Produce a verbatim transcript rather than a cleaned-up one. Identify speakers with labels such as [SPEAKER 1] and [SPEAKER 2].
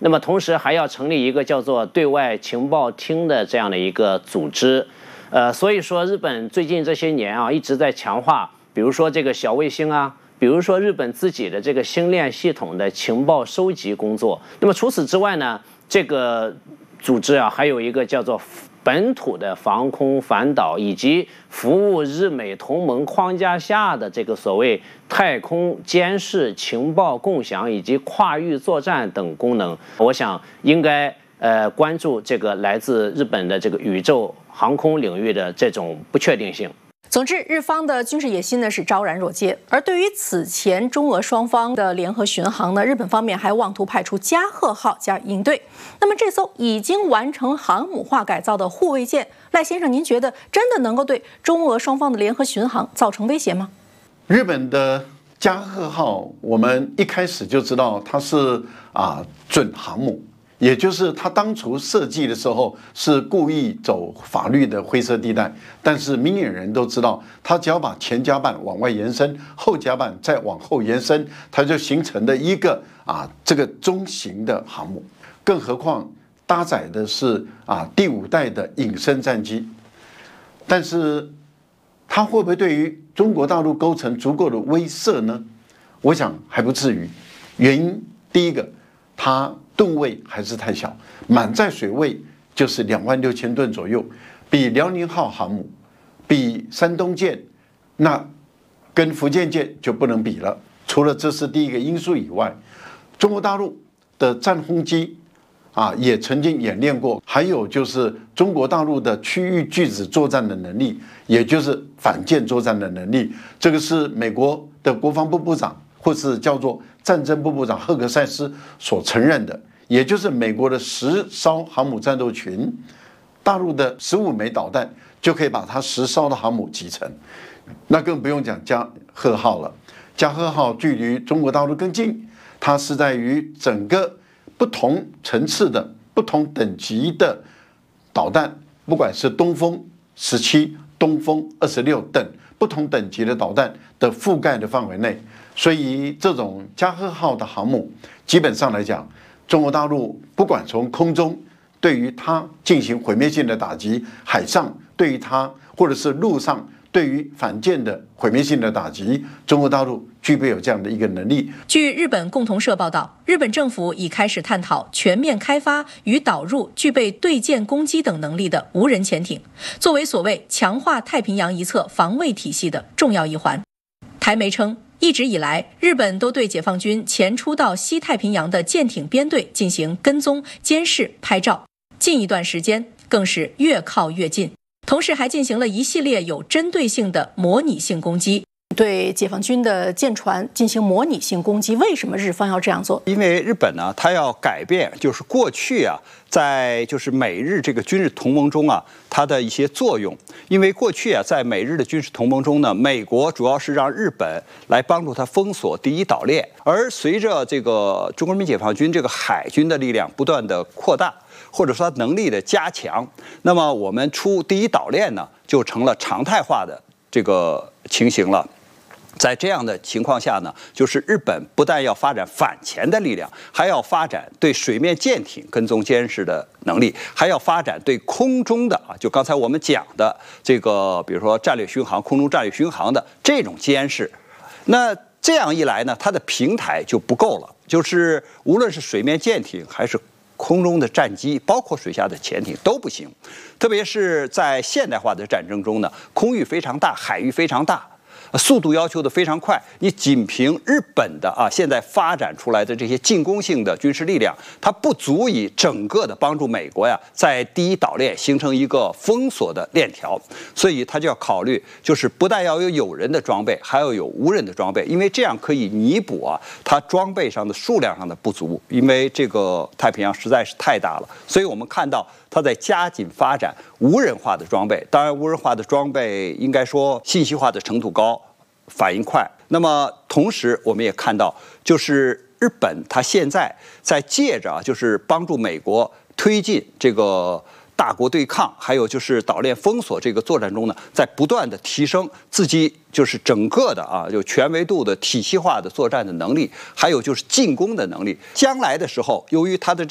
[SPEAKER 1] 那么同时还要成立一个叫做对外情报厅的这样的一个组织。呃，所以说日本最近这些年啊一直在强化，比如说这个小卫星啊，比如说日本自己的这个星链系统的情报收集工作。那么除此之外呢，这个组织啊还有一个叫做本土的防空反导，以及服务日美同盟框架下的这个所谓太空监视、情报共享以及跨域作战等功能。我想应该呃关注这个来自日本的这个宇宙航空领域的这种不确定性。
[SPEAKER 2] 总之，日方的军事野心呢是昭然若揭。而对于此前中俄双方的联合巡航呢，日本方面还妄图派出加贺号加应对。那么这艘已经完成航母化改造的护卫舰，赖先生，您觉得真的能够对中俄双方的联合巡航造成威胁吗？
[SPEAKER 3] 日本的加贺号，我们一开始就知道它是啊准航母。也就是他当初设计的时候是故意走法律的灰色地带，但是明眼人都知道，他只要把前甲板往外延伸，后甲板再往后延伸，它就形成了一个啊这个中型的航母。更何况搭载的是啊第五代的隐身战机，但是它会不会对于中国大陆构成足够的威慑呢？我想还不至于。原因第一个，它吨位还是太小，满载水位就是两万六千吨左右，比辽宁号航母、比山东舰，那跟福建舰就不能比了。除了这是第一个因素以外，中国大陆的战轰机啊也曾经演练过，还有就是中国大陆的区域拒止作战的能力，也就是反舰作战的能力，这个是美国的国防部部长或是叫做战争部部长赫格塞斯所承认的，也就是美国的十艘航母战斗群，大陆的十五枚导弹就可以把它十艘的航母击沉。那更不用讲加贺号了，加贺号距离中国大陆更近，它是在于整个不同层次的、不同等级的导弹，不管是东风十七、东风二十六等不同等级的导弹的覆盖的范围内。所以这种加贺号的航母，基本上来讲，中国大陆不管从空中对于它进行毁灭性的打击，海上对于它，或者是陆上对于反舰的毁灭性的打击，中国大陆具备有这样的一个能力。
[SPEAKER 2] 据日本共同社报道，日本政府已开始探讨全面开发与导入具备对舰攻击等能力的无人潜艇，作为所谓强化太平洋一侧防卫体系的重要一环。台媒称，一直以来，日本都对解放军前出到西太平洋的舰艇编队进行跟踪、监视、拍照，近一段时间更是越靠越近，同时还进行了一系列有针对性的模拟性攻击。对解放军的舰船进行模拟性攻击，为什么日方要这样做？
[SPEAKER 4] 因为日本呢，它要改变，就是过去啊，在就是美日这个军事同盟中啊，它的一些作用。因为过去啊，在美日的军事同盟中呢，美国主要是让日本来帮助它封锁第一岛链，而随着这个中国人民解放军这个海军的力量不断的扩大，或者说它能力的加强，那么我们出第一岛链呢，就成了常态化的这个情形了。在这样的情况下呢，就是日本不但要发展反潜的力量，还要发展对水面舰艇跟踪监视的能力，还要发展对空中的啊，就刚才我们讲的这个，比如说战略巡航、空中战略巡航的这种监视。那这样一来呢，它的平台就不够了，就是无论是水面舰艇还是空中的战机，包括水下的潜艇都不行。特别是在现代化的战争中呢，空域非常大，海域非常大。速度要求的非常快，你仅凭日本的啊现在发展出来的这些进攻性的军事力量，它不足以整个的帮助美国呀在第一岛链形成一个封锁的链条，所以它就要考虑，就是不但要有有人的装备，还要有无人的装备，因为这样可以弥补啊它装备上的数量上的不足，因为这个太平洋实在是太大了，所以我们看到它在加紧发展无人化的装备，当然无人化的装备应该说信息化的程度高，反应快。那么同时我们也看到，就是日本它现在在借着啊，就是帮助美国推进这个大国对抗，还有就是岛链封锁这个作战中呢，在不断的提升自己就是整个的啊，就全维度的体系化的作战的能力，还有就是进攻的能力。将来的时候，由于它的这